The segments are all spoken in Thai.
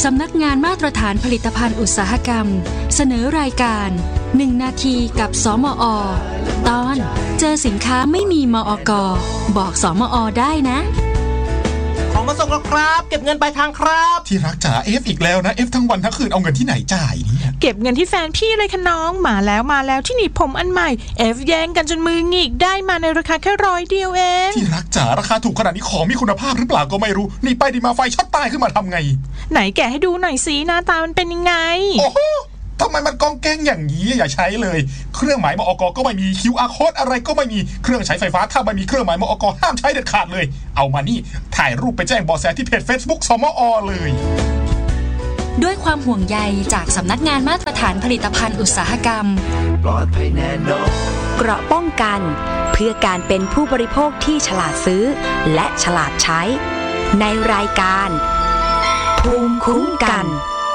ำนักงานมาตรฐานผลิตภัณฑ์อุตสาหกรรมเสนอรายการ1นาทีกับสมอ.ตอนเจอสินค้าไม่มีมอก.บอกสมอ.ได้นะของมาส่งแล้วครับเก็บเงินปลายทางครับที่รักจ๋าเอฟอีกแล้วนะเอฟทั้งวันทั้งคืนเอาเงินที่ไหนจ่ายเนี่ยเก็บเงินที่แฟนพี่เลยค่ะน้องมาแล้วที่หนีบผมอันใหม่เอฟแย่งกันจนมือหงิกได้มาในราคาแค่100 เดียวเองที่รักจ๋าราคาถูกขนาดนี้ของมีคุณภาพหรือเปล่าก็ไม่รู้นี่ไปดีมาไฟช็อตตายขึ้นมาทำไงไหนแกะให้ดูหน่อยสิหน้าตามันเป็นยังไงโอ้โหทำไมมันกองแกงอย่างนี้อย่าใช้เลยเครื่องหมายมอก.ก็ไม่มี QR code อะไรก็ไม่มีเครื่องใช้ไฟฟ้าถ้าไม่มีเครื่องหมายมอก.ห้ามใช้เด็ดขาดเลยเอามานี่ถ่ายรูปไปแจ้งเบาะแสที่เพจ Facebook สมอ.เลยด้วยความห่วงใยจากสำนักงานมาตรฐานผลิตภัณฑ์อุตสาหกรรมปลอดภัยแน่นอนเกราะป้องกันเพื่อการเป็นผู้บริโภคที่ฉลาดซื้อและฉลาดใช้ในรายการภูมิคุ้มกัน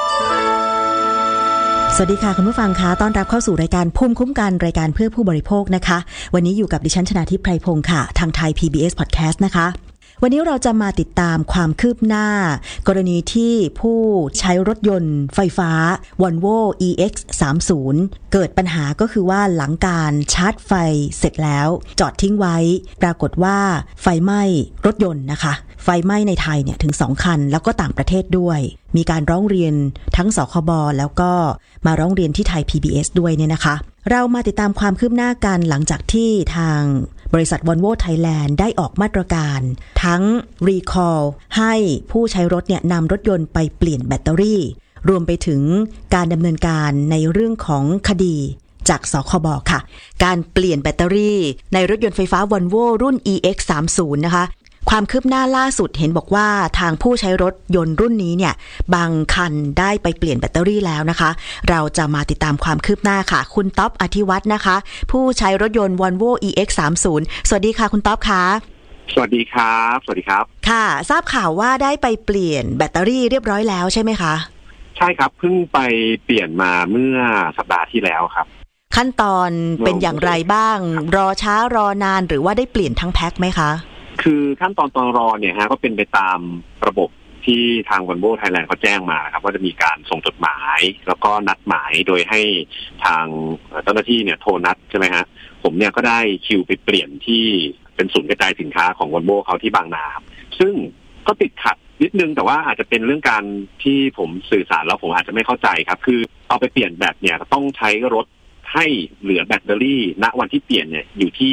สวัสดีค่ะคุณผู้ฟังคะต้อนรับเข้าสู่รายการภูมิคุ้มกันรายการเพื่อผู้บริโภคนะคะวันนี้อยู่กับดิฉันชนาทิพย์ไพรพงศ์ค่ะทางไทย PBS Podcast นะคะวันนี้เราจะมาติดตามความคืบหน้ากรณีที่ผู้ใช้รถยนต์ไฟฟ้า Volvo EX30 เกิดปัญหาก็คือว่าหลังการชาร์จไฟเสร็จแล้วจอดทิ้งไว้ปรากฏว่าไฟไหม้รถยนต์นะคะไฟไหม้ในไทยเนี่ยถึง2คันแล้วก็ต่างประเทศด้วยมีการร้องเรียนทั้งสคบแล้วก็มาร้องเรียนที่ไทย PBS ด้วยเนี่ยนะคะเรามาติดตามความคืบหน้ากันหลังจากที่ทางบริษัท Volvo Thailand ได้ออกมาตรการทั้ง recall ให้ผู้ใช้รถเนี่ยนำรถยนต์ไปเปลี่ยนแบตเตอรี่รวมไปถึงการดำเนินการในเรื่องของคดีจากสคบค่ะการเปลี่ยนแบตเตอรี่ในรถยนต์ไฟฟ้า Volvo รุ่น EX30 นะคะความคืบหน้าล่าสุดเห็นบอกว่าทางผู้ใช้รถยนต์รุ่นนี้เนี่ยบางคันได้ไปเปลี่ยนแบตเตอรี่แล้วนะคะเราจะมาติดตามความคืบหน้าค่ะคุณต๊อบอธิวัฒน์นะคะผู้ใช้รถยนต์ Volvo EX30 สวัสดีค่ะคุณต๊อบค่ะสวัสดีครับสวัสดีครับค่ะทราบข่าวว่าได้ไปเปลี่ยนแบตเตอรี่เรียบร้อยแล้วใช่ไหมคะใช่ครับเพิ่งไปเปลี่ยนมาเมื่อสัปดาห์ที่แล้วครับขั้นตอนเป็นอย่างไรบ้างรอช้ารอนานหรือว่าได้เปลี่ยนทั้งแพ็คไหมคะคือขั้นตอนรอเนี่ยฮะก็เป็นไปตามระบบที่ทาง Volvo Thailand เขาแจ้งมาครับว่าจะมีการส่งจดหมายแล้วก็นัดหมายโดยให้ทางเจ้าหน้าที่เนี่ยโทรนัดใช่ไหมฮะผมเนี่ยก็ได้คิวไปเปลี่ยนที่เป็นศูนย์กระจายสินค้าของ Volvo เขาที่บางนาซึ่งก็ติดขัดนิดนึงแต่ว่าอาจจะเป็นเรื่องการที่ผมสื่อสารแล้วผมอาจจะไม่เข้าใจครับคือเอาไปเปลี่ยนแบบเนี่ยต้องใช้รถให้เหลือแบตเตอรี่ณวันที่เปลี่ยนเนี่ยอยู่ที่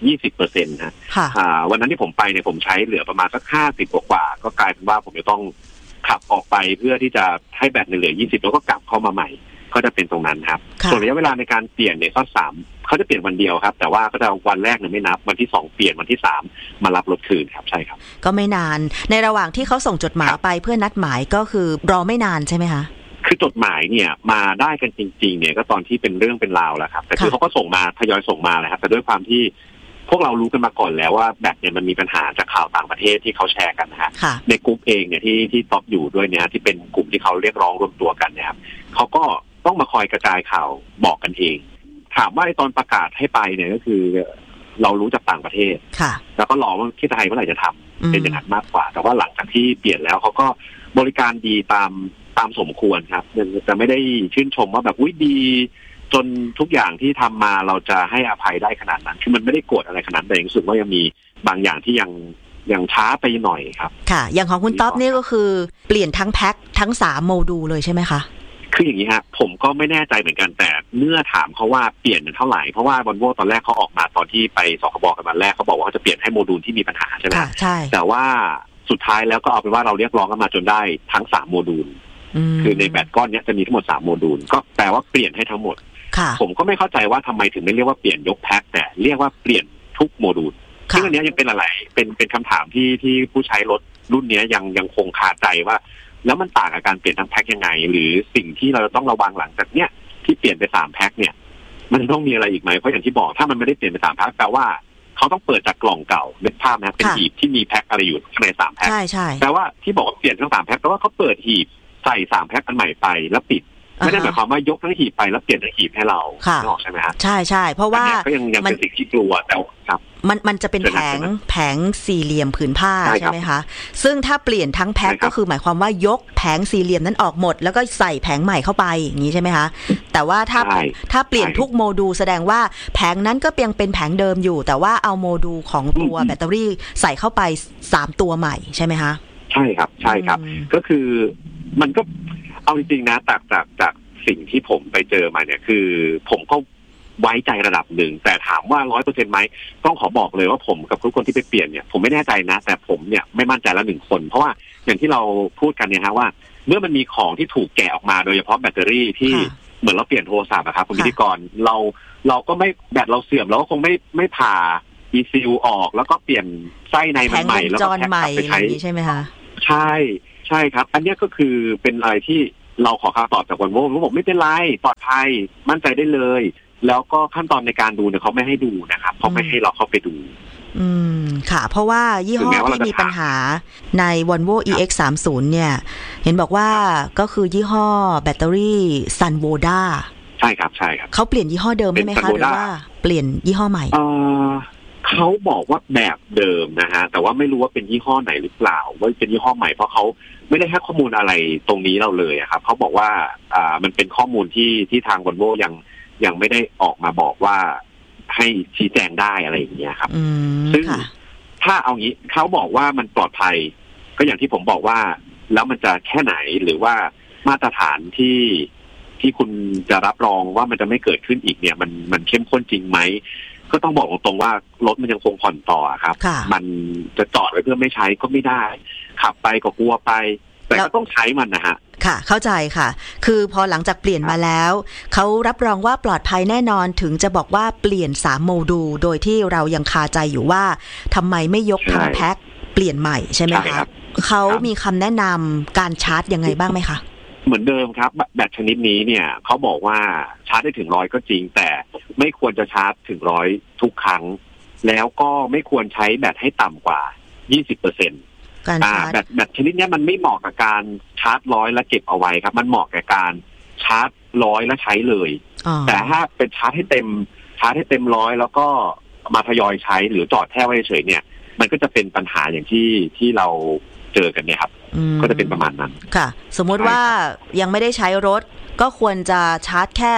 20% นะวันนั้นที่ผมไปเนี่ยผมใช้เหลือประมาณสัก50กว่าก็กลายเป็นว่าผมจะต้องขับออกไปเพื่อที่จะให้แบตเหลือ20แล้วก็กลับเข้ามาใหม่ก็จะเป็นตรงนั้นครับส่วนระยะเวลาในการเปลี่ยนเนี่ยก็3เขาจะเปลี่ยนวันเดียวครับแต่ว่าก็จะวันแรกเนี่ยไม่นับวันที่2เปลี่ยนวันที่3มารับรถคืนครับใช่ครับก็ไม่นานในระหว่างที่เขาส่งจดหมายไปเพื่อนัดหมายก็คือรอไม่นานใช่ไหมคะคือจดหมายเนี่ยมาได้กันจริงๆเนี่ยก็ตอนที่เป็นเรื่องเป็นราวแล้วครับแต่คือเขาก็ส่งมาทยอยส่งมาเลยครับแต่ด้วยความที่พวกเรารู้กันมาก่อนแล้วว่าแบตเนี่ยมันมีปัญหาจากข่าวต่างประเทศที่เขาแชร์กันนะฮะในกลุ่มเองเนี่ยที่ท็อปอยู่ด้วยเนี่ยที่เป็นกลุ่มที่เขาเรียกร้องรวมตัวกันเนี่ยครับเขาก็ต้องมาคอยกระจายข่าวบอกกันเองถามว่าตอนประกาศให้ไปเนี่ยก็คือเรารู้จากต่างประเทศแล้วก็รอว่าที่ไทยเมื่อไหร่จะทำเป็นอย่างนั้นมากกว่าแต่ว่าหลังจากที่เปลี่ยนแล้วเขาก็บริการดีตามสมควรครับจะไม่ได้ชื่นชมว่าแบบอุ๊ยดีจนทุกอย่างที่ทำมาเราจะให้อภัยได้ขนาดนั้นคือมันไม่ได้โกรธอะไรขนาดนั้นแต่รู้สึกว่ายังมีบางอย่างที่ยังช้าไปหน่อยครับค่ะอย่างของคุณต๊อบนี่ก็คือเปลี่ยนทั้งแพ็คทั้ง3โมดูลเลยใช่ไหมคะคืออย่างนี้ฮะผมก็ไม่แน่ใจเหมือนกันแต่เมื่อถามเขาว่าเปลี่ยนเท่าไหร่เพราะว่า Volvo ตอนแรกเขาออกมาตอนที่ไปสคบกันวันแรกเขาบอกว่าเขาจะเปลี่ยนให้โมดูลที่มีปัญหาใช่ไหมใช่แต่ว่าสุดท้ายแล้วก็เอาเป็นว่าเราเรียกร้องกันมาจนได้ทั้ง3โมดูลคือในแบตก้อนนี้จะมีทั้งหมด3โมดูลก็แปลว่าเปลี่ยนให้ทั้งหมดผมก็ไม่เข้าใจว่าทำไมถึงไม่เรียกว่าเปลี่ยนยกแพ็คแต่เรียกว่าเปลี่ยนทุกโมดูลซึ่งอันนี้ยังเป็นอะไรเป็นคำถามที่ผู้ใช้รถรุ่นนี้ยังคงคาใจว่าแล้วมันต่างกับการเปลี่ยนทั้งแพ็คยังไงหรือสิ่งที่เราต้องระวังหลังจากเนี้ยที่เปลี่ยนไป3แพ็คเนี่ยมันต้องมีอะไรอีกไหมเพราะอย่างที่บอกถ้ามันไม่ได้เปลี่ยนไป3แพ็คแปลว่าเขาต้องเปิดจากกล่องเก่าเป็นภาพนะเป็นหีบที่มีแพ็คอะไรอยู่ข้างใน3แพ็คแปลว่าที่บอกว่าเปลี่ยนทั้ง3แพ็คแปลว่าเขาเปิดหีบใส่3แพ็คอันใหม่ไปแล้วปิดไม่ได้หมายความว่ายกทั้งหีบไปแล้วเปลี่ยนทั้งหีบให้เราใช่ไหมครับใช่ใช่เพราะว่าก็ยังเป็นสิ่งที่กลัวแต่ครับมันจะเป็นแผงสี่เหลี่ยมผืนผ้าใช่ไหมคะซึ่งถ้าเปลี่ยนทั้งแพ็คก็คือหมายความว่ายกแผงสี่เหลี่ยมนั้นออกหมดแล้วก็ใส่แผงใหม่เข้าไปอย่างนี้ใช่ไหมคะแต่ว่าถ้าเปลี่ยนทุกโมดูลแสดงว่าแผงนั้นก็ยังเป็นแผงเดิมอยู่แต่ว่าเอาโมดูลของตัวแบตเตอรี่ใส่เข้าไป3ตัวใหม่ใช่ไหมคะใช่ครับใช่ครับก็คือมันก็เอาจริงๆนะจากสิ่งที่ผมไปเจอมาเนี่ยคือผมก็ไว้ใจระดับหนึ่งแต่ถามว่า 100% ไหมต้องขอบอกเลยว่าผมกับทุกคนที่ไปเปลี่ยนเนี่ยผมไม่แน่ใจนะแต่ผมเนี่ยไม่มั่นใจละ1คนเพราะว่าอย่างที่เราพูดกันเนี่ยฮะว่าเมื่อมันมีของที่ถูกแกะออกมาโดยเฉพาะแบตเตอรี่ที่เหมือนเราเปลี่ยนโทรศัพท์อะครับคุณพิธีกรเราก็ไม่แบตเราเสื่อมเราก็คงไม่ผ่าECU ออกแล้วก็เปลี่ยนไส้ในมันใหม่แล้วก็แพ็คกลับไปใช่ไหมคะใช่ครับอันนี้ก็คือเป็นอะไรที่เราขอคำตอบจากVolvoเขาบอกไม่เป็นไรปลอดภัยมั่นใจได้เลยแล้วก็ขั้นตอนในการดูเนี่ยเขาไม่ให้ดูนะครับเขาไม่ให้เราเข้าไปดูค่ะเพราะว่ายี่ห้อที่มีปัญหาใน Volvo EX30 เนี่ยเห็นบอกว่าก็คือยี่ห้อแบตเตอรี่ Sunwoda ใช่ครับเขาเปลี่ยนยี่ห้อเดิมไหมคะหรือว่าเปลี่ยนยี่ห้อใหม่เขาบอกว่าแบบเดิมนะฮะแต่ว่าไม่รู้ว่าเป็นยี่ห้อไหนหรือเปล่าว่าเป็นยี่ห้อใหม่เพราะเขาไม่ได้ให้ข้อมูลอะไรตรงนี้เราเลยครับเขาบอกว่ามันเป็นข้อมูลที่ทาง Volvo ยังไม่ได้ออกมาบอกว่าให้ชี้แจงได้อะไรอย่างเงี้ยครับซึ่งถ้าเอางี้เขาบอกว่ามันปลอดภัยก็อย่างที่ผมบอกว่าแล้วมันจะแค่ไหนหรือว่ามาตรฐานที่คุณจะรับรองว่ามันจะไม่เกิดขึ้นอีกเนี่ยมันเข้มข้นจริงไหมก็ต้องบอกตรงๆว่ารถมันยังคงผ่อนต่อครับมันจะจอดไว้เพื่อไม่ใช้ก็ไม่ได้ขับไปก็กลัวไปแต่ก็ต้องใช้มันนะฮะค่ะเข้าใจค่ะคือพอหลังจากเปลี่ยนมาแล้วเขารับรองว่าปลอดภัยแน่นอนถึงจะบอกว่าเปลี่ยน3โมดูลโดยที่เรายังคาใจอยู่ว่าทำไมไม่ยกทั้งแพ็คเปลี่ยนใหม่ใช่ไหมคะเขามีคำแนะนำการชาร์จยังไงบ้างไหมคะเหมือนเดิมครับแบตชนิดนี้เนี่ยเขาบอกว่าชาร์จได้ถึง100ก็จริงแต่ไม่ควรจะชาร์จถึง100ทุกครั้งแล้วก็ไม่ควรใช้แบตให้ต่ำกว่า 20%แบตชนิดนี้มันไม่เหมาะกับการชาร์จ100แล้วเก็บเอาไว้ครับมันเหมาะกับการชาร์จ100แล้วใช้เลยแต่ถ้าเป็นชาร์จให้เต็ม100แล้วก็มาทยอยใช้หรือจอดแค่ไว้เฉยเนี่ยมันก็จะเป็นปัญหาอย่างที่เราเจอกันเนี่ยครับก็จะเป็นประมาณนั้นค่ะสมมติว่ายังไม่ได้ใช้รถก็ควรจะชาร์จแค่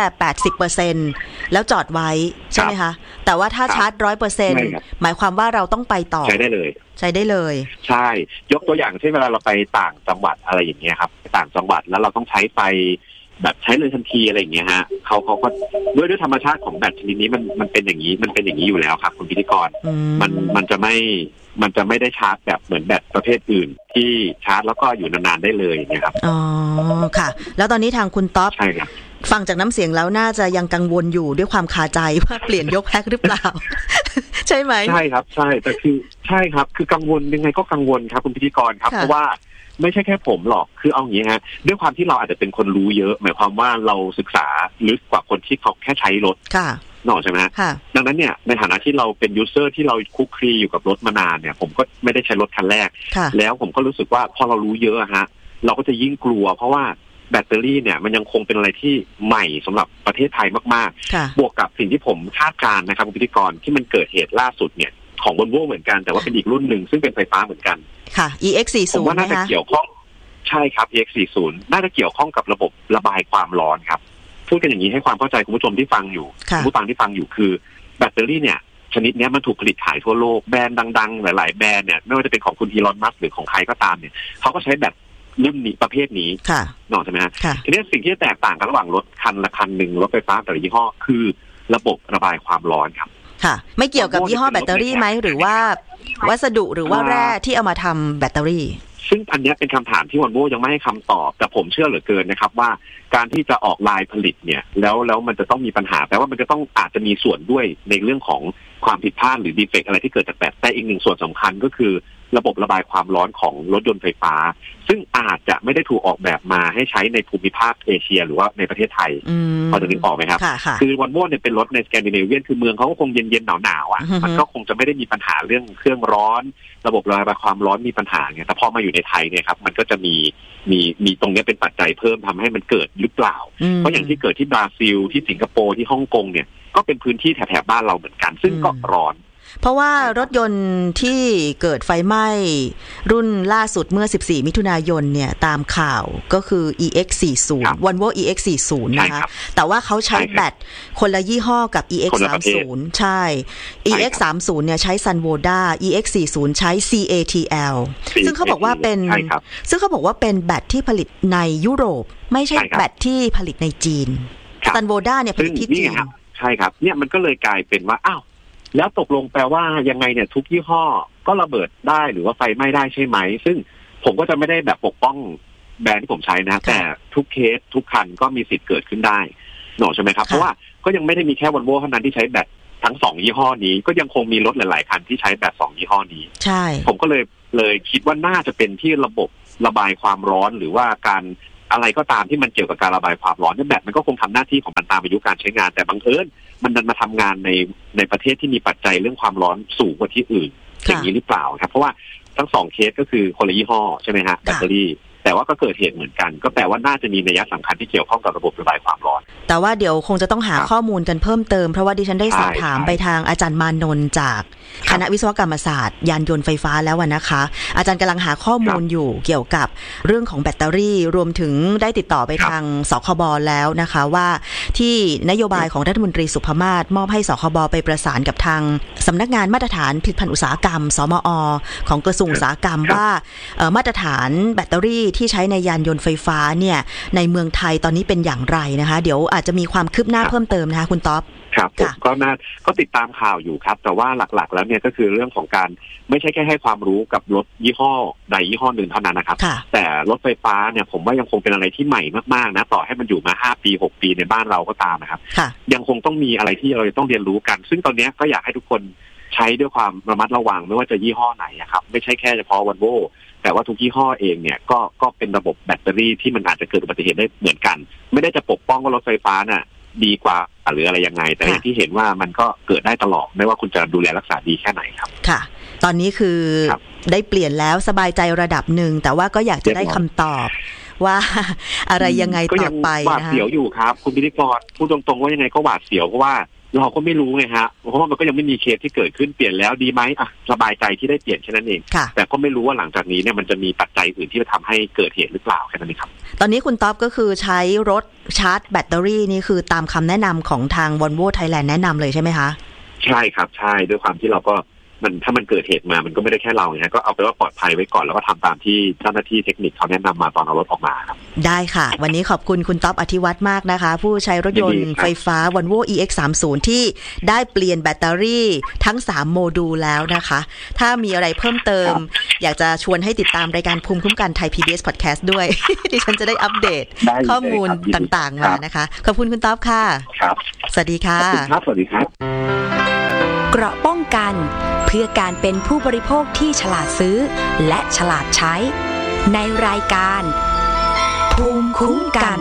80% แล้วจอดไว้ใช่ไหมคะแต่ว่าถ้าชาร์จ 100% หมายความว่าเราต้องไปต่อใช้ได้เลยใช่ยกตัวอย่างเช่นเวลาเราไปต่างจังหวัดอะไรอย่างเงี้ยครับต่างจังหวัดแล้วเราต้องใช้ไฟแบบใช้เลยทันทีอะไรอย่างเงี้ยฮะเขาก็ด้วยธรรมชาติของแบตชนิดนี้มันเป็นอย่างนี้อยู่แล้วครับคุณพิธีกรมันจะไม่ได้ชาร์จแบบเหมือนแบตประเภทอื่นที่ชาร์จแล้วก็อยู่นานๆได้เลยนะครับอ๋อค่ะแล้วตอนนี้ทางคุณต๊อบใช่ครับฟังจากน้ำเสียงแล้วน่าจะยังกังวลอยู่ด้วยความคาใจว่าเปลี่ยนยกแพ็คหรือเปล่า ใช่ไหมใช่ครับใช่แต่คือใช่ครับคือกังวลยังไงก็กังวลครับคุณพิธีกรครับเพราะว่าไม่ใช่แค่ผมหรอกคือเอาอย่างนี้ฮะด้วยความที่เราอาจจะเป็นคนรู้เยอะหมายความว่าเราศึกษาลึกกว่าคนที่เขาแค่ใช้รถนอกใช่ไหมดังนั้นเนี่ยในฐานะที่เราเป็นยูสเซอร์ที่เราคุกคลีอยู่กับรถมานานเนี่ยผมก็ไม่ได้ใช้รถคันแรกแล้วผมก็รู้สึกว่าพอเรารู้เยอะฮะเราก็จะยิ่งกลัวเพราะว่าแบตเตอรี่เนี่ยมันยังคงเป็นอะไรที่ใหม่สำหรับประเทศไทยมากๆบวกกับสิ่งที่ผมคาดการณ์นะครับคุณพิธีกรที่มันเกิดเหตุล่าสุดเนี่ยของ Volvo เหมือนกันแต่ว่าเป็นอีกรุ่นหนึ่งซึ่งเป็นไฟฟ้าเหมือนกันค่ะ EX40 ผมว่าน่าจะเกี่ยวข้องใช่ครับ EX40 น่าจะเกี่ยวข้องกับระบบระบายความร้อนครับพูดกันอย่างนี้ให้ความเข้าใจคุณผู้ชมที่ฟังอยู่ผู้ฟังที่ฟังอยู่คือแบตเตอรี่เนี่ยชนิดนี้มันถูกผลิตขายทั่วโลกแบรนด์ดังๆหลายๆแบรนด์เนี่ยไม่ว่าจะเป็นของคุณอีลอนมัสก์หรือของใครก็ตามเนี่ยเขาก็ใช้แบตรุ่นนี้ประเภทนี้นอกใช่ไหมฮะทีนี้สิ่งที่แตกต่างกันระหว่างรถคันละคันหนึ่งรถไฟฟ้าแต่ละยี่ห้อคือระบบระบายความร้อนครับค่ะไม่เกี่ยวกับยี่ห้อแบตเตอรี่ไหมหรือว่าวัสดุหรือว่าแร่ที่เอามาทำแบตเตอรี่ซึ่งอันนี้เป็นคำถามที่Volvoยังไม่ให้คำตอบแต่ผมเชื่อเหลือเกินนะครับว่าการที่จะออกลายผลิตเนี่ยแล้วมันจะต้องมีปัญหาแปลว่ามันจะต้องอาจจะมีส่วนด้วยในเรื่องของความผิดพลาดหรือดีเฟกต์อะไรที่เกิดจากแบตแต่อีกหนึ่งส่วนสำคัญก็คือระบบระบายความร้อนของรถยนต์ไฟฟ้าซึ่งอาจจะไม่ได้ถูกออกแบบมาให้ใช้ในภูมิภาคเอเชียหรือว่าในประเทศไทยพอจะนึกออกไหมครับคือวอลโว่เนี่ยเป็นรถในสแกนดิเนเวียนคือเมืองเขาก็คงเย็นๆหนาวๆอ่ะมันก็คงจะไม่ได้มีปัญหาเรื่องเครื่องร้อนระบบระบายความร้อนมีปัญหาเนี่ยแต่พอมาอยู่ในไทยเนี่ยครับมันก็จะมีตรงนี้เป็นปัจจัยเพิ่มทำให้มันเกิดหรือเปล่าเพราะอย่างที่เกิดที่บราซิลที่สิงคโปร์ที่ฮ่องกงเนี่ยก็เป็นพื้นที่แถบบ้านเราเหมือนกันซึ่งก็ร้อนเพราะว่ารถยนต์ที่เกิดไฟไหม้รุ่นล่าสุดเมื่อ14มิถุนายนเนี่ยตามข่าวก็คือ EX40 Volvo EX40 นะคะแต่ว่าเขาใช้แบตคนละยี่ห้อกับ EX30 ใช่ EX30 เนี่ยใช้ Sunwoda EX40 ใช้ CATL ซึ่งเขาบอกว่าเป็นแบตที่ผลิตในยุโรปไม่ใช่แบตที่ผลิตในจีน Sunwoda เนี่ยผลิตที่จีนใช่ครับเนี่ยมันก็เลยกลายเป็นว่าอ้าวแล้วตกลงแปลว่ายังไงเนี่ยทุกยี่ห้อก็ระเบิดได้หรือว่าไฟไหม้ได้ใช่ไหมซึ่งผมก็จะไม่ได้แบบปกป้องแบรนด์ที่ผมใช้นะแต่ทุกเคสทุกคันก็มีสิทธิ์เกิดขึ้นได้หนอใช่ไหมครับเพราะว่าก็ยังไม่ได้มีแค่ Volvo เท่านั้นที่ใช้แบตทั้ง2ยี่ห้อนี้ก็ยังคงมีรถหลายๆคันที่ใช้แบต2ยี่ห้อนี้ใช่ผมก็เลยคิดว่าน่าจะเป็นที่ระบบระบายความร้อนหรือว่าการอะไรก็ตามที่มันเกี่ยวกับการระบายความร้อนเนี่ยแบตมันก็คงทำหน้าที่ของมันตามอายุการใช้งานแต่บังเอิญมันดันมาทำงานในประเทศที่มีปัจจัยเรื่องความร้อนสูงกว่าที่อื่นอย่างนี้หรือเปล่าครับเพราะว่าทั้ง2เคสก็คือคนละยี่ห้อใช่ไหมฮะแบตเตอรี่แต่ว่าก็เกิดเหตุเหมือนกันก็แปลว่าน่าจะมีนัยสำคัญที่เกี่ยวข้องกับระบบระบายความร้อนแต่ว่าเดี๋ยวคงจะต้องหาข้อมูลกันเพิ่มเติมเพราะว่าดิฉันได้สอบถามไปทางอาจารย์มานนท์จากคณะวิศวกรรมศาสตร์ยานยนต์ไฟฟ้าแล้วนะคะอาจารย์กำลังหาข้อมูลอยู่เกี่ยวกับเรื่องของแบตเตอรี่รวมถึงได้ติดต่อไปทางสคบแล้วนะคะว่าที่นโยบายของรัฐมนตรีสุภมาศมอบให้สคบไปประสานกับทางสำนักงานมาตรฐานผลิตภัณฑ์อุตสาหกรรมสมอ.ของกระทรวงอุตสาหกรรมว่ามาตรฐานแบตเตอรี่ที่ใช้ในยานยนต์ไฟฟ้าเนี่ยในเมืองไทยตอนนี้เป็นอย่างไรนะคะเดี๋ยวอาจจะมีความคืบหน้าเพิ่มเติมนะคะคุณต๊อบครับผมก็ติดตามข่าวอยู่ครับแต่ว่าหลักๆแล้วเนี่ยก็คือเรื่องของการไม่ใช่แค่ให้ความรู้กับรถยี่ห้อใดยี่ห้อหนึ่งเท่านั้นนะครับแต่รถไฟฟ้าเนี่ยผมว่ายังคงเป็นอะไรที่ใหม่มากๆนะต่อให้มันอยู่มา5ปี6ปีในบ้านเราก็ตามนะครับยังคงต้องมีอะไรที่เราต้องเรียนรู้กันซึ่งตอนนี้ก็อยากให้ทุกคนใช้ด้วยความระมัดระวังไม่ว่าจะยี่ห้อไหนครับไม่ใช่แค่เฉพาะ Volvo แต่ว่าทุกยี่ห้อเองเนี่ยก็เป็นระบบแบตเตอรี่ที่มันอาจจะเกิดอุบัติเหตุได้เหมือนกันไม่ได้จะปกป้องว่ารถไฟฟ้าน่ะดีกว่าหรืออะไรยังไงแต่อย่างที่เห็นว่ามันก็เกิดได้ตลอดไม่ว่าคุณจะดูแลรักษาดีแค่ไหนครับค่ะตอนนี้คือได้เปลี่ยนแล้วสบายใจระดับหนึ่งแต่ว่าก็อยากจะได้คำตอบว่าอะไรยังไงต่อไปนะคะหวาดเสียวอยู่ครับคุณพิธีกรพูดตรงๆว่ายังไงก็หวาดเสียวเพราะว่าเราก็ไม่รู้ไงฮะเพราะว่ามันก็ยังไม่มีเคสที่เกิดขึ้นเปลี่ยนแล้วดีไหมอ่ะสบายใจที่ได้เปลี่ยนแค่นั้นเองแต่ก็ไม่รู้ว่าหลังจากนี้เนี่ยมันจะมีปัจจัยอื่นที่จะทำให้เกิดเหตุหรือเปล่าแค่นั้นเองครับตอนนี้คุณต๊อบก็คือใช้รถชาร์จแบตเตอรี่นี่คือตามคำแนะนำของทาง Volvo Thailand แนะนำเลยใช่ไหมคะใช่ครับใช่ด้วยความที่เราก็ถ้ามันเกิดเหตุมามันก็ไม่ได้แค่เราไงก็เอาไปว่าปลอดภัยไว้ก่อนแล้วก็ทำตามที่เจ้าหน้าที่เทคนิคเขาแนะนำมาตอนเอารถออกมาครับได้ค่ะวันนี้ขอบคุณคุณต๊อบอธิวัฒน์มากนะคะผู้ใช้รถยนต์ไฟฟ้า Volvo EX30 ที่ได้เปลี่ยนแบตเตอรี่ทั้ง3โมดูลแล้วนะคะถ้ามีอะไรเพิ่มเติมอยากจะชวนให้ติดตามรายการภูมิคุ้มกันไทย PBS Podcast ด้วย ดิฉันจะได้อัปเดตข้อมูลต่างๆมานะคะขอบคุณคุณต๊อบค่ะครับสวัสดีค่ะขอบคุณครับสวัสดีครับเกราะป้องกันเพื่อการเป็นผู้บริโภคที่ฉลาดซื้อและฉลาดใช้ในรายการภูมิคุ้มกัน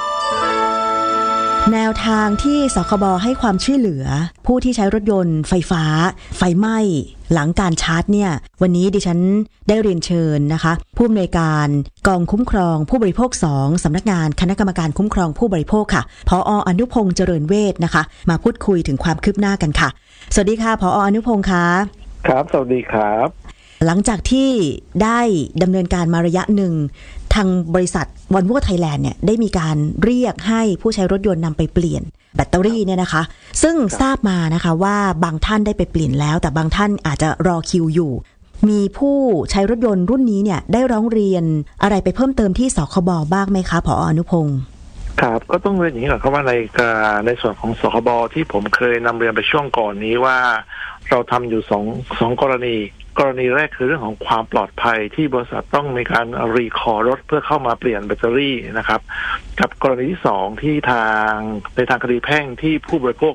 แนวทางที่สคบให้ความช่วยเหลือผู้ที่ใช้รถยนต์ไฟฟ้าไฟไหม้หลังการชาร์จเนี่ยวันนี้ดิฉันได้เรียนเชิญนะคะผู้อำนวยการกองคุ้มครองผู้บริโภค2สำนักงานคณะกรรมการคุ้มครองผู้บริโภคค่ะผอ.อนุพงษ์เจริญเวชนะคะมาพูดคุยถึงความคืบหน้ากันค่ะสวัสดีค่ะผอ.อนุพงษ์ค่ะครับสวัสดีครับหลังจากที่ได้ดำเนินการมาระยะหนึ่งทางบริษัท Volvo Thailand เนี่ยได้มีการเรียกให้ผู้ใช้รถยนต์นำไปเปลี่ยนแบตเตอรี่เนี่ยนะคะซึ่งทราบมานะคะว่าบางท่านได้ไปเปลี่ยนแล้วแต่บางท่านอาจจะรอคิวอยู่มีผู้ใช้รถยนต์รุ่นนี้เนี่ยได้ร้องเรียนอะไรไปเพิ่มเติมที่สคบบ้างไหมคะผอ.อนุพงษ์ครับก็ต้องเรียนอย่างนี้ก่อนครับว่าในส่วนของสคบที่ผมเคยนำเรียนไปช่วงก่อนนี้ว่าเราทำอยู่สองกรณีแรกคือเรื่องของความปลอดภัยที่บริษัทต้องมีการรีคอร์รถเพื่อเข้ามาเปลี่ยนแบตเตอรี่นะครับกับกรณีที่2ที่ในทางคดีแพ่งที่ผู้บริโภคเนี่ย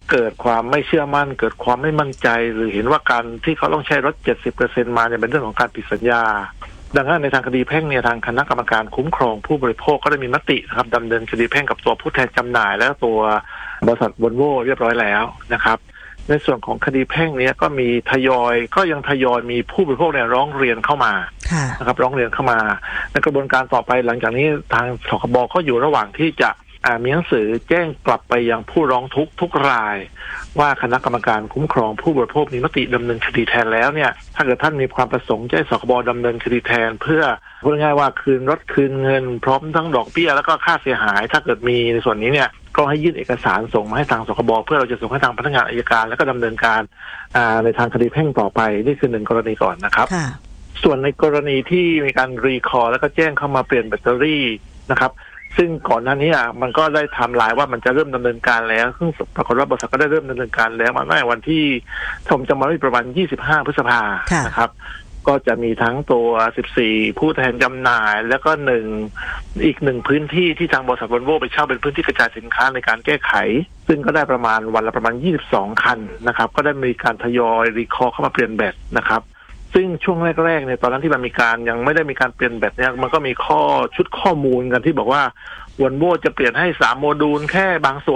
เกิดความไม่เชื่อมั่นเกิดความไม่มั่นใจหรือเห็นว่าการที่เขาต้องใช้รถ 70% มาเนี่ยเป็นเรื่องของการผิดสัญญาดังนั้นในทางคดีแพ่งเนี่ยทางคณะกรรมการคุ้มครองผู้บริโภคก็ได้มีมตินะครับดำเนินคดีแพ่งกับตัวผู้แทนจำหน่ายและตัวบริษัทวอลโว่เรียบร้อยแล้วนะครับในส่วนของคดีแพ่งนี้ก็มีก็ยังทยอยมีผู้บริโภคเนี่ยร้องเรียนเข้ามานะครับร้องเรียนเข้ามาในกระบวนการต่อไปหลังจากนี้ทางสคบก็อยู่ระหว่างที่จะมีหนังสือแจ้งกลับไปยังผู้ร้องทุกรายว่าคณะกรรมการคุ้มครองผู้บริโภคมีมติดำเนินคดีแทนแล้วเนี่ยถ้าเกิดท่านมีความประสงค์จะให้สคบดำเนินคดีแทนเพื่อพูดง่ายๆว่าคืนรถคืนเงินพร้อมทั้งดอกเบี้ยแล้วก็ค่าเสียหายถ้าเกิดมีในส่วนนี้เนี่ยก็ให้ยื่นเอกสารส่งมาให้ทางสคบเพื่อเราจะส่งให้ทางพนักงานอัยการแล้วก็ดำเนินการในทางคดีแพ่งต่อไปนี่คือ1กรณีก่อนนะครับส่วนในกรณีที่มีการรีคอร์แล้วก็แจ้งเข้ามาเปลี่ยนแบตเตอรี่นะครับซึ่งก่อนหน้านี้มันก็ได้ไทม์ไลน์ว่ามันจะเริ่มดำเนินการแล้วซึ่งปรากฏว่าบริษัทก็ได้เริ่มดำเนินการแล้วมาในวันที่ผมจำมาได้ประมาณ25 พฤษภาคมนะครับก็จะมีทั้งตัว14ผู้แทนจำหน่ายแล้วก็อีก1พื้นที่ที่ทางบริษัทวอลโว่ไปเช่าเป็นพื้นที่กระจายสินค้าในการแก้ไขซึ่งก็ได้ประมาณวันละประมาณ22คันนะครับก็ได้มีการทยอยรีคอร์เข้ามาเปลี่ยนแบตนะครับซึ่งช่วงแรกๆเนี่ยตอนนั้นที่มันมีการยังไม่ได้มีการเปลี่ยนแบตเนี่ยมันก็มีชุดข้อมูลกันที่บอกว่าวอลโว่จะเปลี่ยนให้3โมดูลแค่บางส่วน